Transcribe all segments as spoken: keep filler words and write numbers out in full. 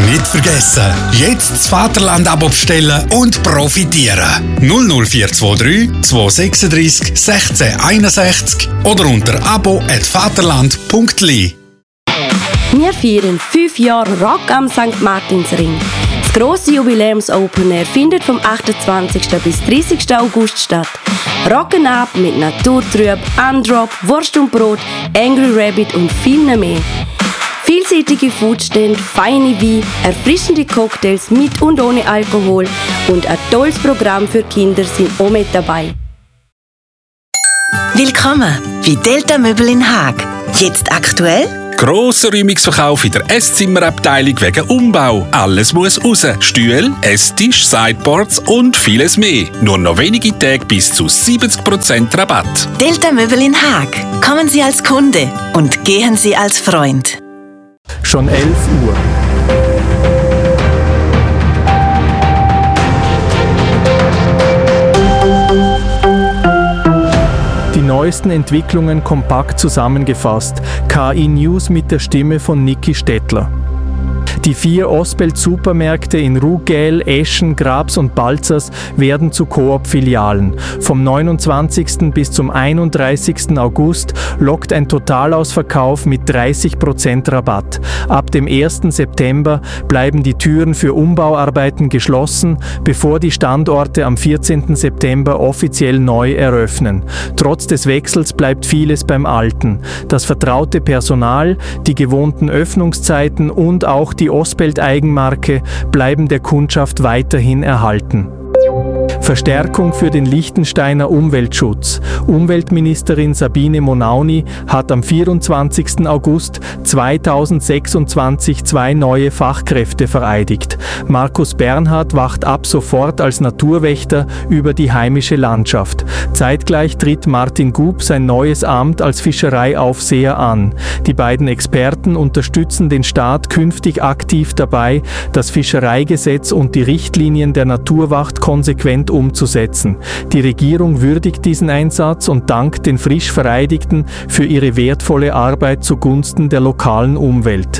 Nicht vergessen, jetzt das Vaterland-Abo bestellen und profitieren. null null vier zwei drei zwei sechs drei sechs eins eins oder unter abo at vaterland punkt l i. Wir feiern fünf Jahre Rock am Sankt Martinsring. Das grosse Jubiläums-Open Air findet vom achtundzwanzigsten bis dreißigsten August statt. Rocken ab mit Naturtrüb, Undrop, Wurst und Brot, Angry Rabbit und viel mehr. Vielseitige Foodstände, feine Weine, erfrischende Cocktails mit und ohne Alkohol und ein tolles Programm für Kinder sind auch mit dabei. Willkommen bei Delta Möbel in Haag. Jetzt aktuell? Grosser Räumungsverkauf in der Esszimmerabteilung wegen Umbau. Alles muss raus. Stühle, Esstisch, Sideboards und vieles mehr. Nur noch wenige Tage bis zu siebzig Prozent Rabatt. Delta Möbel in Haag. Kommen Sie als Kunde und gehen Sie als Freund. Schon elf Uhr. Die neuesten Entwicklungen kompakt zusammengefasst. K I News mit der Stimme von Niki Stettler. Die vier Osbelt-Supermärkte in Rugel, Eschen, Grabs und Balzers werden zu Coop-Filialen. Vom neunundzwanzigsten bis zum einunddreißigsten August lockt ein Totalausverkauf mit dreißig Prozent Rabatt. Ab dem ersten September bleiben die Türen für Umbauarbeiten geschlossen, bevor die Standorte am vierzehnten September offiziell neu eröffnen. Trotz des Wechsels bleibt vieles beim Alten. Das vertraute Personal, die gewohnten Öffnungszeiten und auch die Osbelt-Eigenmarke bleiben der Kundschaft weiterhin erhalten. Verstärkung für den Liechtensteiner Umweltschutz. Umweltministerin Sabine Monauni hat am vierundzwanzigsten August zweitausendsechsundzwanzig zwei neue Fachkräfte vereidigt. Markus Bernhard wacht ab sofort als Naturwächter über die heimische Landschaft. Zeitgleich tritt Martin Gub sein neues Amt als Fischereiaufseher an. Die beiden Experten unterstützen den Staat künftig aktiv dabei, das Fischereigesetz und die Richtlinien der Naturwacht konsequent umzusetzen. Die Regierung würdigt diesen Einsatz und dankt den frisch Vereidigten für ihre wertvolle Arbeit zugunsten der lokalen Umwelt.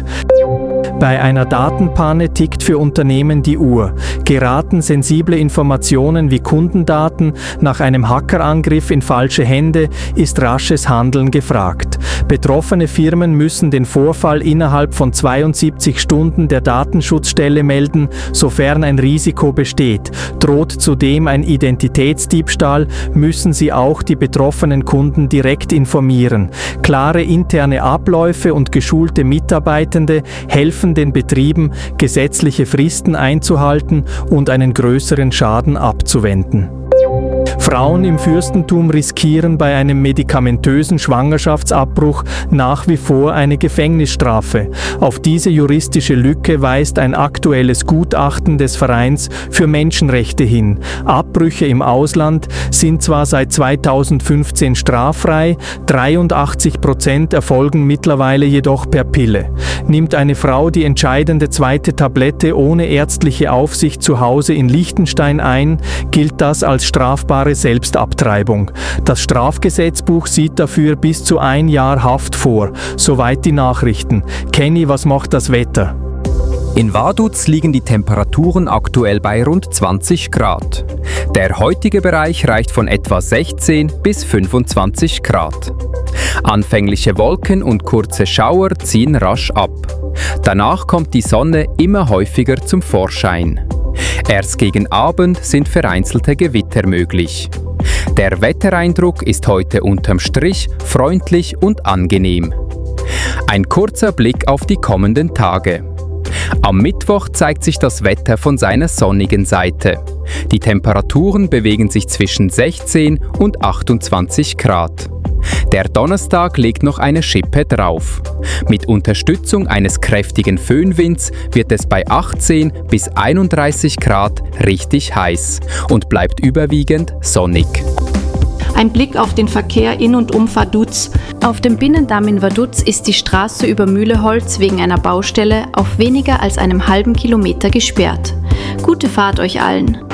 Bei einer Datenpanne tickt für Unternehmen die Uhr. Geraten sensible Informationen wie Kundendaten nach einem Hackerangriff in falsche Hände, ist rasches Handeln gefragt. Betroffene Firmen müssen den Vorfall innerhalb von zweiundsiebzig Stunden der Datenschutzstelle melden, sofern ein Risiko besteht. Droht zudem ein Identitätsdiebstahl, müssen sie auch die betroffenen Kunden direkt informieren. Klare interne Abläufe und geschulte Mitarbeitende helfen den Betrieben, gesetzliche Fristen einzuhalten und einen größeren Schaden abzuwenden. Frauen im Fürstentum riskieren bei einem medikamentösen Schwangerschaftsabbruch nach wie vor eine Gefängnisstrafe. Auf diese juristische Lücke weist ein aktuelles Gutachten des Vereins für Menschenrechte hin. Abbrüche im Ausland sind zwar seit zweitausendfünfzehn straffrei, dreiundachtzig Prozent erfolgen mittlerweile jedoch per Pille. Nimmt eine Frau die entscheidende zweite Tablette ohne ärztliche Aufsicht zu Hause in Liechtenstein ein, gilt das als strafbare Selbstabtreibung. Das Strafgesetzbuch sieht dafür bis zu ein Jahr Haft vor. Soweit die Nachrichten. Kenny, was macht das Wetter? In Vaduz liegen die Temperaturen aktuell bei rund zwanzig Grad. Der heutige Bereich reicht von etwa sechzehn bis fünfundzwanzig Grad. Anfängliche Wolken und kurze Schauer ziehen rasch ab. Danach kommt die Sonne immer häufiger zum Vorschein. Erst gegen Abend sind vereinzelte Gewitter möglich. Der Wettereindruck ist heute unterm Strich freundlich und angenehm. Ein kurzer Blick auf die kommenden Tage. Am Mittwoch zeigt sich das Wetter von seiner sonnigen Seite. Die Temperaturen bewegen sich zwischen sechzehn und achtundzwanzig Grad. Der Donnerstag legt noch eine Schippe drauf. Mit Unterstützung eines kräftigen Föhnwinds wird es bei achtzehn bis einunddreißig Grad richtig heiß und bleibt überwiegend sonnig. Ein Blick auf den Verkehr in und um Vaduz. Auf dem Binnendamm in Vaduz ist die Straße über Mühleholz wegen einer Baustelle auf weniger als einem halben Kilometer gesperrt. Gute Fahrt euch allen!